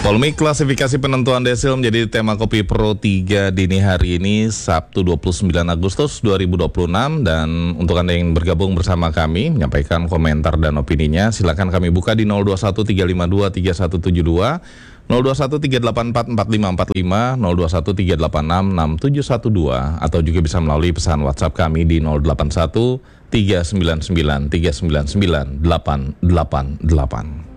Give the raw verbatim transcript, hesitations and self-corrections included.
Polemik klasifikasi penentuan desil menjadi tema Kopi Pro tiga dini hari ini Sabtu dua puluh sembilan Agustus dua ribu dua puluh enam. Dan untuk Anda yang bergabung bersama kami menyampaikan komentar dan opininya, silakan kami buka di nol dua satu tiga lima dua tiga satu tujuh dua, nol dua satu tiga delapan empat empat lima empat lima, nol dua satu tiga delapan enam enam tujuh satu dua, atau juga bisa melalui pesan WhatsApp kami di nol delapan satu tiga sembilan sembilan tiga sembilan sembilan delapan delapan delapan.